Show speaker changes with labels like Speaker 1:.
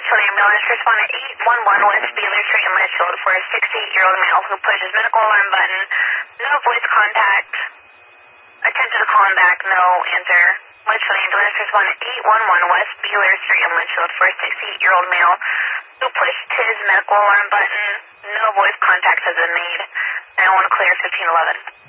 Speaker 1: Litchfield ambulance. Respond to 811 West Beeler Street in Litchfield for a 68-year-old male who pushes medical alarm button. No voice contact. Attempted to call him back. No answer. Litchfield ambulance. Respond to 811 West Beeler Street in Litchfield for a 68-year-old male who pushed his medical alarm button. No voice contact has been made. And I want to clear 1511.